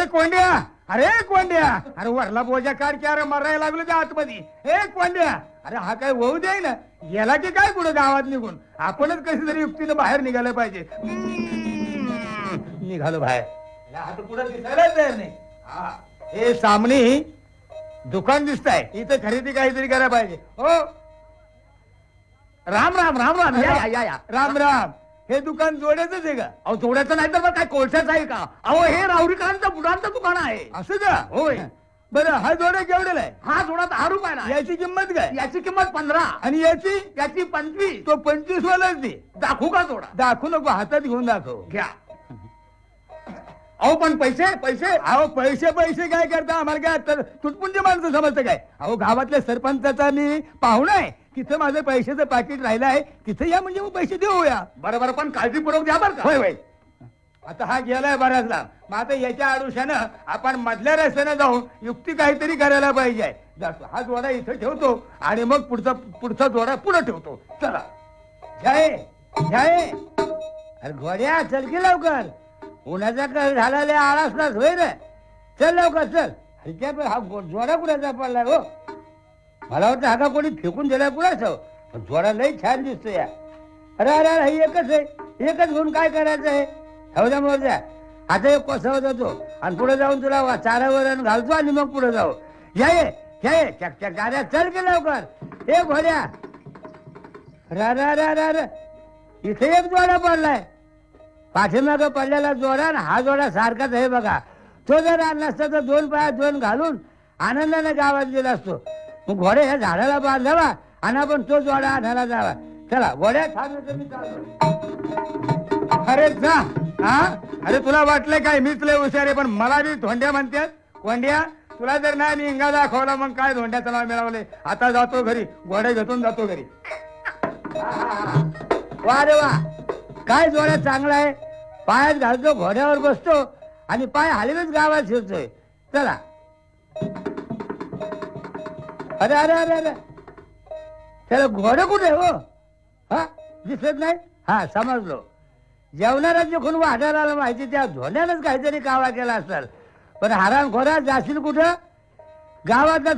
कोंड्या, अरे कोंड्या, अरे वरला बोजा काढ की, अरे मरायला लागलो त्या आतमध्ये. ए कोंड्या, अरे हा काय होऊ दे ना, गेला की काय कुठं गावात निघून. आपणच कशी तरी युक्तीनं बाहेर निघालं पाहिजे. निघालो बाहेर. आता पुढे दिसायला तयार नाही. हा हे सामनी दुकान दिसतंय, इथं खरेदी काहीतरी करायला पाहिजे. हो राम राम राम राम, या या या. राम राम. हे दुकान जोड्याचंच आहे का? अहो जोड्याचं नाही तर मग काय कोळशाचं आहे का? अहो हे राहुरीकरांचं बुडांचं दुकान आहे. असं का? होय. बरं हा जोडा केवढ्याला आहे? हा जोडा 10 रुपयाला आहे. याची किंमत काय? याची किंमत 15 आणि याची? याची 25. तो 25 वालाच दे. दाखवू का जोडा? दाखवू नको, हातात घेऊन दाखव. घ्या. अहो पण पैसे पैसे अहो पैसे पैसे काय करता, आम्हाला काय तर तुटपुंजे माणसं समजतं काय? अहो गावातल्या सरपंचाचा मी पाहुणा आहे, तिथं माझं पैशाचं पाकिट राहिलं आहे, तिथं या म्हणजे मग पैसे देऊया. बरोबर, पण काळजीपूर्वक द्या बरं का. होय होय. आता हा गेलाय बराच लांब, मग आता याच्या आडुशानं आपण मधल्या रस्त्यानं जाऊन युक्ती काहीतरी करायला पाहिजे. जातो, हा जोडा इथं ठेवतो आणि मग पुढचा जोडा पुढे ठेवतो. चला जय जय. अरे घोड्या चल की लवकर, उन्हाचा कळ झाला आळसलाच होय रे. चल लवकर चल. हलक्या हा जोडा कुणाचा पडलाय हो? मला वाटतं हा का कोणी फेकून दिलाय कुणाचं, पण जोडा लई छान दिसतो या. अरे अरे अरे हे एकच आहे, एकच घेऊन काय करायचं आहे? हवद्या मोरद्या आता एक कोसवत होतो आणि पुढे जाऊन तुला चारावर घालतो आणि मग पुढे जाऊ. या ये चकचक गाड्या चल की लवकर. हे घोड्या, अरे इथे एक जोडा पडलाय. पाठीमाग पडलेला जोडा ना हा जोडा सारखाच आहे बघा. तो जर आणला असता तर 2 पायात 2 घालून आनंदाने गावात गेला असतो. मग घोडे ह्या झाडाला बांधावा आणि आपण तो जोडा आणायला जावा. चला घोड्या थांब, मी चालतो. अरे जा. हा अरे तुला वाटलं काय मीच लय हुशार आहे, पण मला बी धोंड्या म्हणतात. कोंड्या तुला जर नाही निंगा दाखवला मग काय धोंड्याचं नाव मिळवले. आता जातो घरी, घोडे घेतून जातो घरी. वा रे वा, काय जोडा चांगला आहे. पायात घालतो, घोड्यावर बसतो आणि पाय हलवेच गावात शिरतोय. चला. अरे अरे अरे अरे त्याला घोडं कुठे हो? हा दिसत नाही. हा समजलो, जेवणारा खून वाटायला माहिती त्या धोंड्यानंच काहीतरी कावा केला असेल. पण हराम खोरा जाशील कुठं? गावात